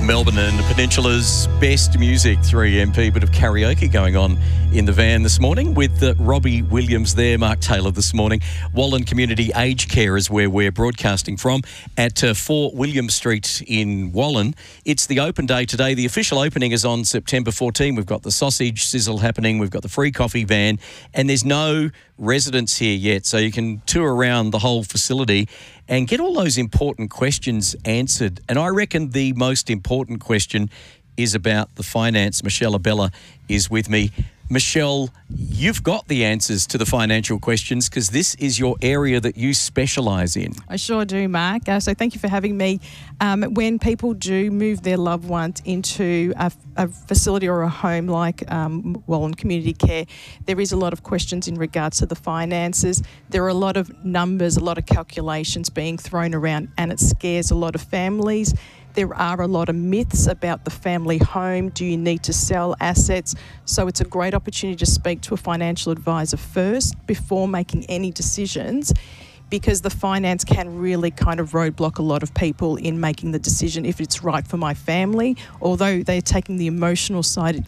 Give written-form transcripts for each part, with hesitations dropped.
Melbourne and the Peninsula's best music, 3MP, bit of karaoke going on in the van this morning with Robbie Williams there, Mark Taylor this morning. Wallen Community Aged Care is where we're broadcasting from at 4 William Street in Wallen. It's the open day today. The official opening is on September 14. We've got the sausage sizzle happening. We've got the free coffee van and there's no residents here yet, so you can tour around the whole facility and get all those important questions answered. And I reckon the most important question is about the finance. Michelle Abella is with me. Michelle, you've got the answers to the financial questions because this is your area that you specialise in. I sure do, Mark. So thank you for having me. When people do move their loved ones into a facility or a home like Wallen Community Care, there is a lot of questions in regards to the finances. There are a lot of numbers, a lot of calculations being thrown around, and it scares a lot of families. There are a lot of myths about the family home. Do you need to sell assets? So it's a great opportunity to speak to a financial advisor first before making any decisions, because the finance can really kind of roadblock a lot of people in making the decision if it's right for my family. Although they're taking the emotional side,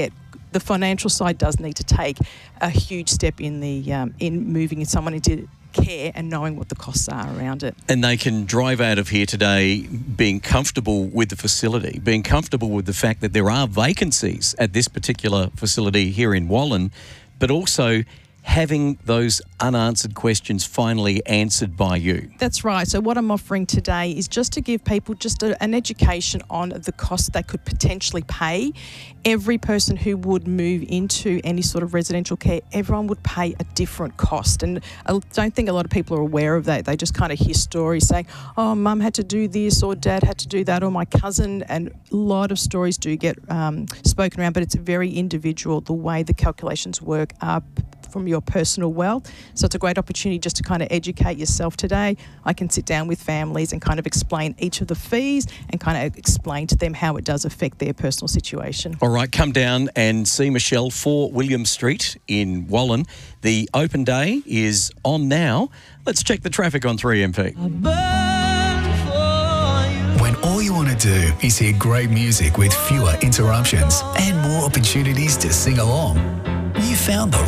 the financial side does need to take a huge step in moving someone into care and knowing what the costs are around it. And they can drive out of here today being comfortable with the facility, being comfortable with the fact that there are vacancies at this particular facility here in Wallen, but also having those unanswered questions finally answered by you. That's right. So what I'm offering today is just to give people just an education on the cost they could potentially pay. Every person who would move into any sort of residential care, everyone would pay a different cost. And I don't think a lot of people are aware of that. They just kind of hear stories saying, oh, mum had to do this or dad had to do that or my cousin. And a lot of stories do get spoken around, but it's very individual, the way the calculations work are from your personal wealth. So it's a great opportunity just to kind of educate yourself today. I can sit down with families and kind of explain each of the fees and kind of explain to them how it does affect their personal situation. All right, come down and see Michelle, 4 William Street in Wallen. The open day is on now. Let's check the traffic on 3MP. When all you want to do is hear great music with fewer interruptions and more opportunities to sing along, you found the